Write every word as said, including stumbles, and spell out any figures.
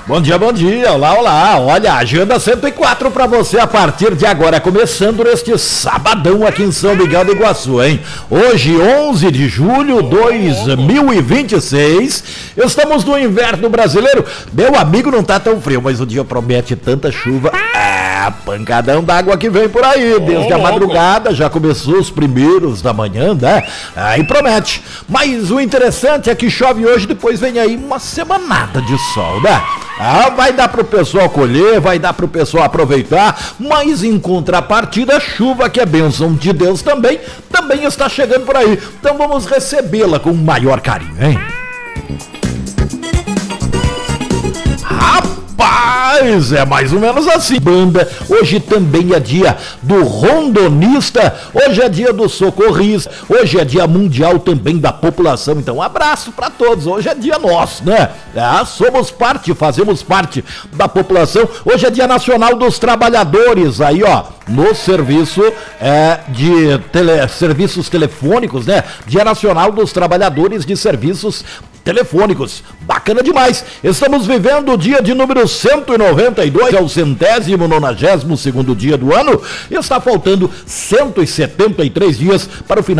Bom dia, bom dia, olá, olá, olha, agenda cento e quatro para você a partir de agora, começando neste sabadão aqui em São Miguel do Iguaçu, hein? Hoje, onze de julho de dois mil e vinte e seis, estamos no inverno brasileiro. Meu amigo, não tá tão frio, mas o dia promete tanta chuva. É, pancadão d'água que vem por aí, desde a madrugada, já começou os primeiros da manhã, né? Aí promete. Mas o interessante é que chove hoje, depois vem aí uma semanada de sol, né? Ah, vai dar pro pessoal colher, vai dar pro pessoal aproveitar, mas em contrapartida, a chuva, que é bênção de Deus também, também está chegando por aí. Então vamos recebê-la com o maior carinho, hein? Rapaz, é mais ou menos assim. Banda, hoje também é dia do rondonista, hoje é dia do socorrista, hoje é dia mundial também da população. Então, um abraço para todos. Hoje é dia nosso, né? É, somos parte, fazemos parte da população. Hoje é dia nacional dos trabalhadores, aí ó, no serviço é, de tele, serviços telefônicos, né? Dia nacional dos trabalhadores de serviços telefônicos, bacana demais. Estamos vivendo o dia de número cento e noventa e dois, é o centésimo nonagésimo segundo dia do ano, e está faltando cento e setenta e três dias para o final